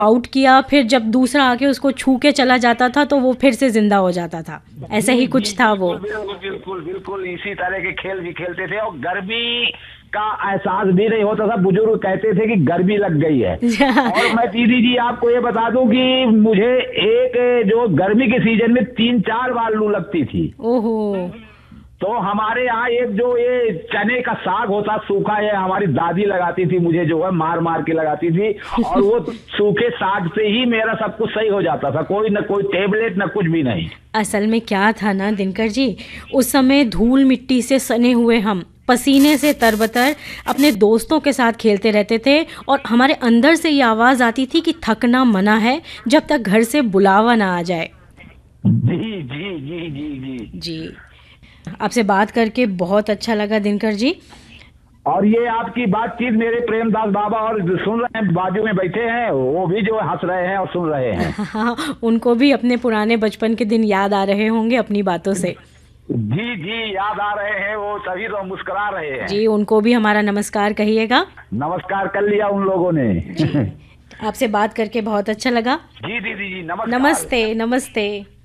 Out किया, फिर जब दूसरा आके उसको छू के चला जाता था तो वो फिर से जिंदा हो जाता था। ऐसा ही कुछ था वो। बिल्कुल बिल्कुल बिल्कुल इसी तरह के खेल भी खेलते थे और गर्मी का एहसास भी नहीं होता था। बुजुर्ग कहते थे कि गर्मी लग गई है। और मैं दीदी जी आपको ये बता दूं कि मुझे एक जो गर्मी के सीजन में 3-4 बार लू लगती थी। ओहो। तो हमारे यहाँ एक जो ये चने का साग होता सूखा, ये हमारी दादी लगाती थी, मुझे जो है मार मार के लगाती थी। और वो सूखे साग से ही मेरा सब कुछ सही हो जाता था, कोई न कोई टेबलेट न कुछ भी नहीं। असल में क्या था ना दिनकर जी, उस समय धूल मिट्टी से सने हुए हम पसीने से तरबतर अपने दोस्तों के साथ खेलते रहते थे, और हमारे अंदर से ये आवाज़ आती थी कि थकना मना है जब तक घर से बुलावा ना आ जाए। जी जी जी जी जी जी, आपसे बात करके बहुत अच्छा लगा दिनकर जी। और ये आपकी बातचीत मेरे प्रेमदास बाबा और सुन रहे हैं, बाजू में बैठे हैं, वो भी जो हंस रहे हैं और सुन रहे हैं। हाँ, उनको भी अपने पुराने बचपन के दिन याद आ रहे होंगे अपनी बातों से। जी जी याद आ रहे हैं, वो तभी तो मुस्कुरा रहे हैं। जी, उनको भी हमारा नमस्कार कहिएगा। नमस्कार कर लिया उन लोगों ने। जी, आपसे बात करके बहुत अच्छा लगा। जी दीदी जी नमस्कार। नमस्ते नमस्ते।